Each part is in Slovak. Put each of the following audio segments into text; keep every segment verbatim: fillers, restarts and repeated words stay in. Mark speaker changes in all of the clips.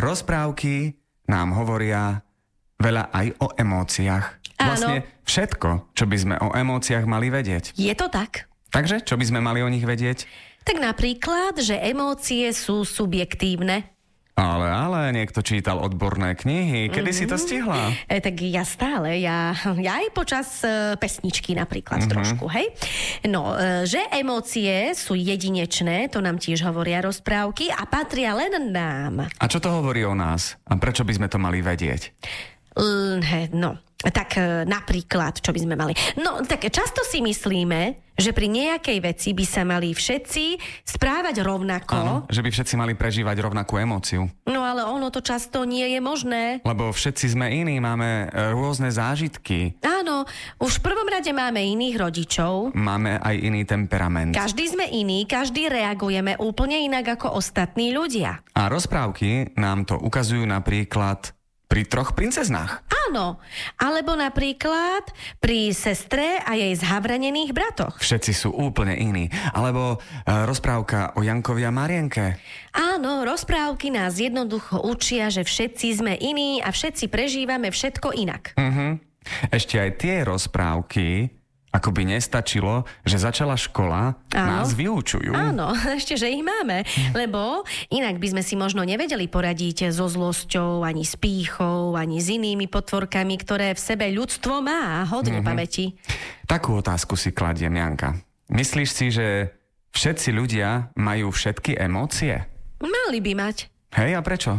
Speaker 1: rozprávky nám hovoria veľa aj o emóciách. Vlastne všetko, čo by sme o emóciách mali vedieť.
Speaker 2: Je to tak.
Speaker 1: Takže, čo by sme mali o nich vedieť?
Speaker 2: Tak napríklad, že emócie sú subjektívne.
Speaker 1: Ale, ale, niekto čítal odborné knihy. Kedy mm-hmm. si to stihla?
Speaker 2: E, tak ja stále, ja, ja aj počas e, pesničky napríklad mm-hmm. trošku, hej? No, e, že emócie sú jedinečné, to nám tiež hovoria rozprávky a patria len nám.
Speaker 1: A čo to hovorí o nás? A prečo by sme to mali vedieť?
Speaker 2: L, he, no, tak e, napríklad, čo by sme mali? No, tak často si myslíme, že pri nejakej veci by sa mali všetci správať rovnako.
Speaker 1: Áno, že by všetci mali prežívať rovnakú emóciu.
Speaker 2: No ale ono to často nie je možné.
Speaker 1: Lebo všetci sme iní, máme rôzne zážitky.
Speaker 2: Áno, už v prvom rade máme iných rodičov.
Speaker 1: Máme aj iný temperament.
Speaker 2: Každý sme iný, každý reagujeme úplne inak ako ostatní ľudia.
Speaker 1: A rozprávky nám to ukazujú napríklad pri troch princeznách.
Speaker 2: Áno, alebo napríklad pri sestre a jej zhavranených bratoch.
Speaker 1: Všetci sú úplne iní. Alebo e, rozprávka o Jankovi a Marienke.
Speaker 2: Áno, rozprávky nás jednoducho učia, že všetci sme iní a všetci prežívame všetko inak.
Speaker 1: Uh-huh. Ešte aj tie rozprávky ako by nestačilo, že začala škola, áno, nás vyučujú.
Speaker 2: Áno, ešte, že ich máme. Lebo inak by sme si možno nevedeli poradiť so zlosťou, ani s pýchou, ani s inými potvorkami, ktoré v sebe ľudstvo má hodne mm-hmm. pamäti.
Speaker 1: Takú otázku si kladiem, Janka. Myslíš si, že všetci ľudia majú všetky emócie?
Speaker 2: Mali by mať.
Speaker 1: Hej, a prečo?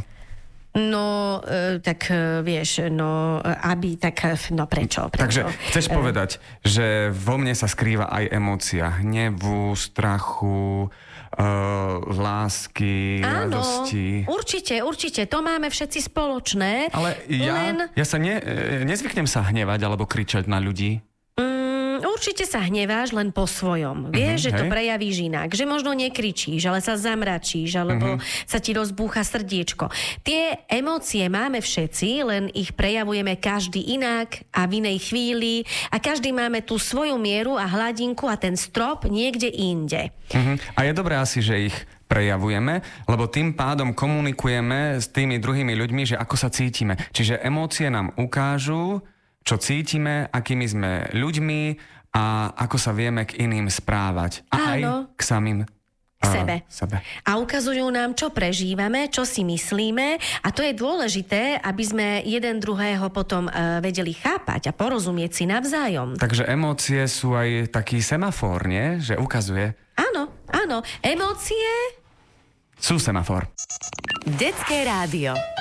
Speaker 2: No, e, tak e, vieš, no, aby, tak, no prečo, prečo?
Speaker 1: Takže chceš e... povedať, že vo mne sa skrýva aj emócia hnevu, strachu, e, lásky,
Speaker 2: áno,
Speaker 1: radosti.
Speaker 2: určite, určite, to máme všetci spoločné.
Speaker 1: Ale ja, len... ja sa ne, nezvyknem sa hnevať alebo kričať na ľudí.
Speaker 2: Určite sa hneváš len po svojom. Vieš, mm-hmm, že to hej. prejavíš inak. Že možno nekričíš, ale sa zamračíš, alebo mm-hmm. sa ti rozbúcha srdiečko. Tie emócie máme všetci, len ich prejavujeme každý inak a v inej chvíli a každý máme tú svoju mieru a hladinku a ten strop niekde inde.
Speaker 1: Mm-hmm. A je dobré asi, že ich prejavujeme, lebo tým pádom komunikujeme s tými druhými ľuďmi, že ako sa cítime. Čiže emócie nám ukážu, čo cítime, akými sme ľuďmi a ako sa vieme k iným správať. A
Speaker 2: áno.
Speaker 1: aj k samým
Speaker 2: k sebe.
Speaker 1: Uh, sebe.
Speaker 2: A ukazujú nám, čo prežívame, čo si myslíme a to je dôležité, aby sme jeden druhého potom uh, vedeli chápať a porozumieť si navzájom.
Speaker 1: Takže emócie sú aj taký semafor, nie? Že ukazuje.
Speaker 2: Áno, áno. Emócie
Speaker 1: sú semafor.
Speaker 3: Detské rádio.